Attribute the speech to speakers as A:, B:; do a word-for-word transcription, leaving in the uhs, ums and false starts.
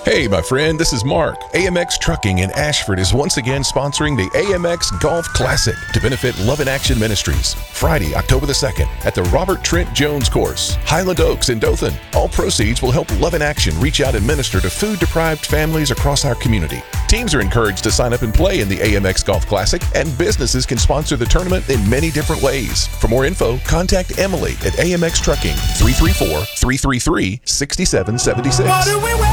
A: Hey, my friend, this is Mark. A M X Trucking in Ashford is once again sponsoring the A M X Golf Classic to benefit Love in Action Ministries. Friday, October the second, at the Robert Trent Jones Course, Highland Oaks in Dothan. All proceeds will help Love in Action reach out and minister to food-deprived families across our community. Teams are encouraged to sign up and play in the A M X Golf Classic, and businesses can sponsor the tournament in many different ways. For more info, contact Emily at A M X Trucking, three three four, three three three, six seven seven six.